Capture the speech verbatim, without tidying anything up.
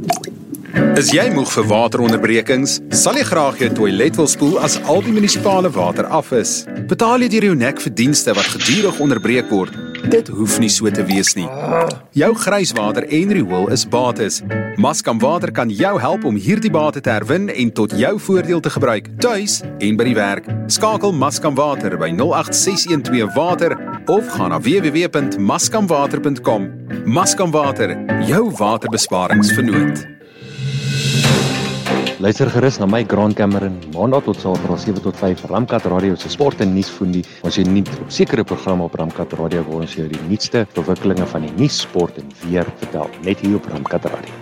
Is jy moeg vir wateronderbrekings? Sal jy graag jou toilet wil spoel as al die munisipale water af is? Betaal jy deur jou nek vir dienste wat gedurig onderbreek word? Dit hoef nie so te wees nie. Jou grijswater en riool is bates. Mascam Water kan jou help om hierdie bate te herwin en tot jou voordeel te gebruik, tuis en by die werk. Skakel Mascam Water by nul agt ses een twee water of gaan na w w w punt mascam water punt com. Mascam Water, jou waterbesparingsvernoot. Luister gerus na my Grant Cameron, maandag tot saterdag sewe tot vyf, Ramkat Radio se sport en nuusfondie. Ons jy nie op sekere programme op Ramkat Radio waar ons jou die nuutste verwikkelinge van die nuus, sport en weer vertel, net hier op Ramkat Radio.